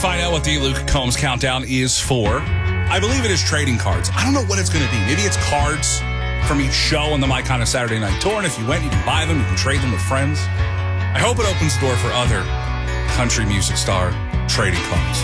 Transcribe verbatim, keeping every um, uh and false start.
Find out what the Luke Combs countdown is for. I believe it is trading cards. I don't know what it's going to be. Maybe it's cards from each show on the My Kind of Saturday Night Tour. And if you went, you can buy them. You can trade them with friends. I hope it opens the door for other country music star trading cards.